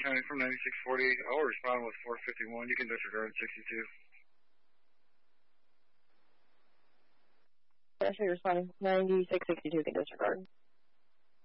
County from 9640. I will respond with 451. You can disregard 62. Actually responding 9662, can disregard.